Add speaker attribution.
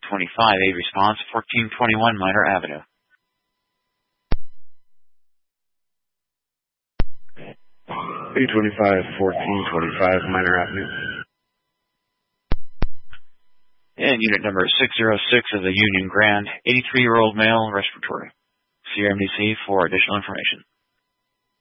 Speaker 1: 825, a response, 1421 Minor Avenue.
Speaker 2: 825, 1425 Minor Avenue.
Speaker 1: And unit number 606 of the Union Grand, 83-year-old male, respiratory. See your MDC for additional information.